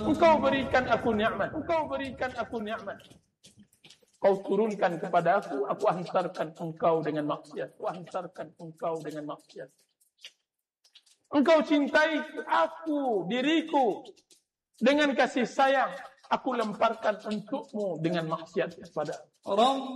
Engkau berikan aku nikmat. Kau turunkan kepada aku hantarkan engkau dengan maksiat. Engkau cintai aku, diriku, dengan kasih sayang. Aku lemparkan untukmu dengan maksiat kepada aku.